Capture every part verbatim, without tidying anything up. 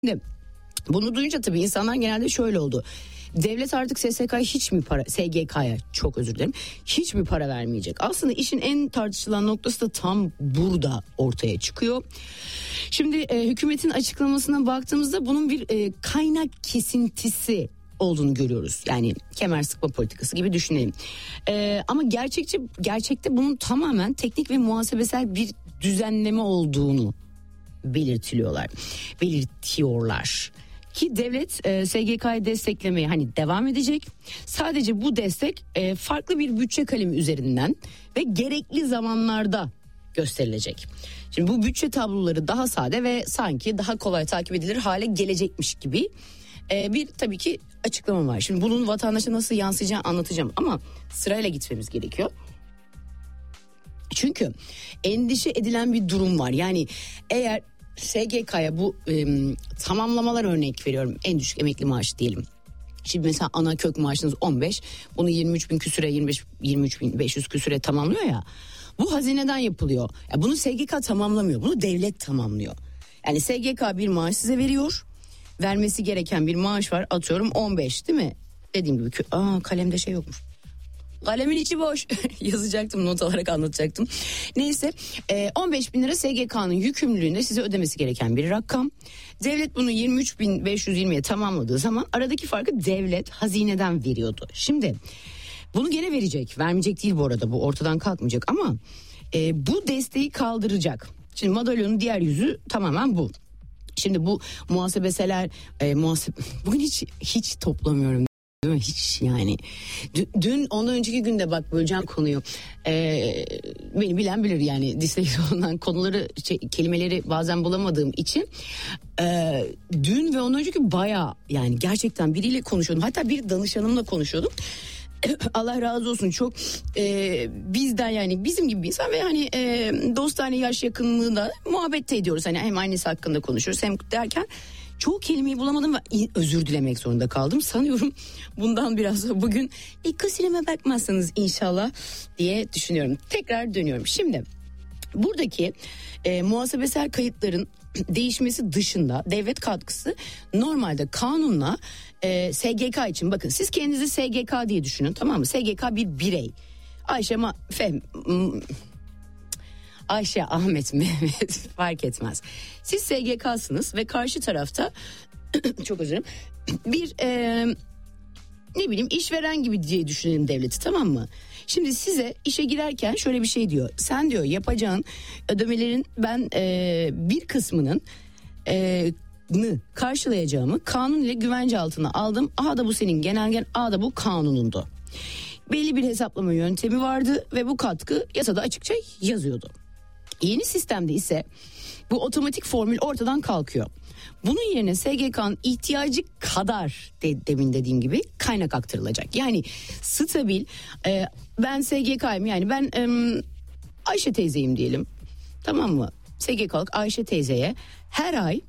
Bunu duyunca tabii insanlar genelde şöyle oldu. Devlet artık S S K'ya hiç mi para, S G K'ya çok özür dilerim, hiç mi para vermeyecek? Aslında işin en tartışılan noktası da tam burada ortaya çıkıyor. Şimdi e, hükümetin açıklamasına baktığımızda bunun bir e, kaynak kesintisi olduğunu görüyoruz. Yani kemer sıkma politikası gibi düşünelim. E, ama gerçekçi gerçekte bunun tamamen teknik ve muhasebesel bir düzenleme olduğunu belirtiliyorlar. Belirtiyorlar. Ki devlet e, S G K'yı desteklemeye hani devam edecek. Sadece bu destek e, farklı bir bütçe kalemi üzerinden ve gerekli zamanlarda gösterilecek. Şimdi bu bütçe tabloları daha sade ve sanki daha kolay takip edilir hale gelecekmiş gibi e, bir tabii ki açıklama var. Şimdi bunun vatandaşa nasıl yansıyacağını anlatacağım ama sırayla gitmemiz gerekiyor. Çünkü endişe edilen bir durum var. Yani eğer S G K'ya bu e, tamamlamalar örnek veriyorum, en düşük emekli maaşı diyelim. Şimdi mesela ana kök maaşınız on beş, bunu yirmi üç bin küsüre, yirmi beş yirmi üç bin beş yüz küsüre tamamlıyor ya. Bu hazineden yapılıyor. Ya bunu S G K tamamlamıyor, bunu devlet tamamlıyor. Yani S G K bir maaş size veriyor. Vermesi gereken bir maaş var, atıyorum on beş değil mi? Dediğim gibi aa, kalemde şey yokmuş. Kalemin içi boş. Yazacaktım, not alarak anlatacaktım. Neyse on beş bin lira S G K'nın yükümlülüğünde size ödemesi gereken bir rakam. Devlet bunu yirmi üç bin beş yüz yirmiye tamamladığı zaman aradaki farkı devlet hazineden veriyordu. Şimdi bunu gene verecek. Vermeyecek değil bu arada, bu ortadan kalkmayacak ama e, bu desteği kaldıracak. Şimdi madalyonun diğer yüzü tamamen bu. Şimdi bu muhasebeseler e, muhasebe bugün hiç hiç toplamıyorum. Değil mi? Hiç yani. Dün, dün ondan önceki günde bak böleceğim konuyu. Ee, beni bilen bilir yani disleksiyondan konuları şey, kelimeleri bazen bulamadığım için. Ee, dün ve ondan önceki bayağı yani gerçekten biriyle konuşuyordum. Hatta bir danışanımla konuşuyordum. Allah razı olsun, çok e, bizden yani bizim gibi bir insan ve hani e, dostane yaş yakınlığında muhabbet ediyoruz. Hani hem annesi hakkında konuşuyoruz hem derken çoğu kelimeyi bulamadım ve özür dilemek zorunda kaldım. Sanıyorum bundan biraz bugün ilk kusuruma bakmazsanız inşallah diye düşünüyorum. Tekrar dönüyorum. Şimdi buradaki e, muhasebesel kayıtların değişmesi dışında devlet katkısı normalde kanunla e, S G K için, bakın siz kendinizi S G K diye düşünün, tamam mı? S G K bir birey. Ayşe ma Fem Ayşe, Ahmet, Mehmet fark etmez. Siz S G K'sınız ve karşı tarafta çok özür dilerim bir e, ne bileyim işveren gibi diye düşünelim devleti, tamam mı? Şimdi size işe girerken şöyle bir şey diyor. Sen diyor yapacağın ödemelerin ben e, bir kısmının e, karşılayacağımı kanun ile güvence altına aldım. A da bu senin genelgen, A da bu kanunundu. Belli bir hesaplama yöntemi vardı ve bu katkı yasada açıkça yazıyordu. Yeni sistemde ise bu otomatik formül ortadan kalkıyor. Bunun yerine S G K'nın ihtiyacı kadar de, demin dediğim gibi kaynak aktarılacak. Yani stabil e, ben S G K'yım, yani ben e, Ayşe teyzeyim diyelim, tamam mı? S G K'lık Ayşe teyzeye her ay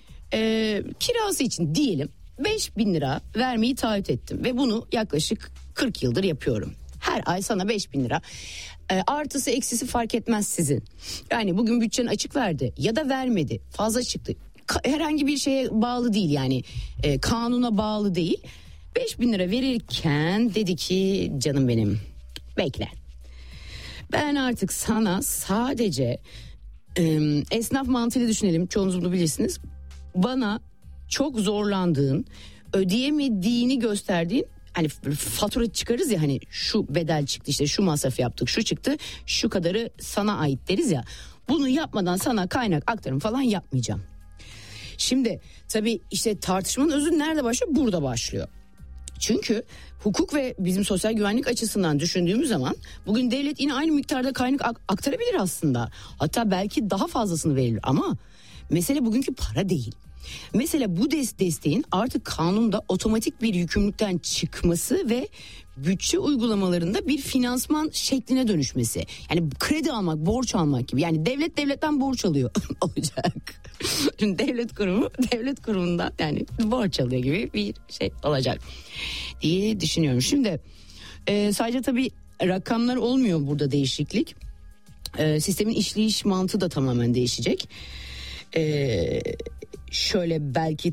e, kirası için diyelim beş bin lira vermeyi taahhüt ettim ve bunu yaklaşık kırk yıldır yapıyorum. Her ay sana beş bin lira. E, artısı eksisi fark etmez sizin. Yani bugün bütçen açık verdi ya da vermedi, fazla çıktı. Ka- herhangi bir şeye bağlı değil yani, e, kanuna bağlı değil. beş bin lira verirken dedi ki canım benim bekle. Ben artık sana sadece e, esnaf mantığıyla düşünelim, çoğunuz bunu bilirsiniz. Bana çok zorlandığın, ödeyemediğini gösterdiğin, hani fatura çıkarız ya, hani şu bedel çıktı, işte şu masraf yaptık, şu çıktı, şu kadarı sana ait deriz ya. Bunu yapmadan sana kaynak aktarım falan yapmayacağım. Şimdi tabii işte tartışmanın özü nerede başlıyor? Burada başlıyor. Çünkü hukuk ve bizim sosyal güvenlik açısından düşündüğümüz zaman bugün devlet yine aynı miktarda kaynak aktarabilir aslında. Hatta belki daha fazlasını verir ama mesele bugünkü para değil. Mesela bu desteğin artık kanunda otomatik bir yükümlülükten çıkması ve bütçe uygulamalarında bir finansman şekline dönüşmesi. Yani kredi almak, borç almak gibi. Yani devlet devletten borç alıyor olacak. Şimdi devlet kurumu devlet kurumundan yani borç alıyor gibi bir şey olacak diye düşünüyorum. Şimdi e, sadece tabii rakamlar olmuyor burada değişiklik. E, sistemin işleyiş mantığı da tamamen değişecek. E, şöyle belki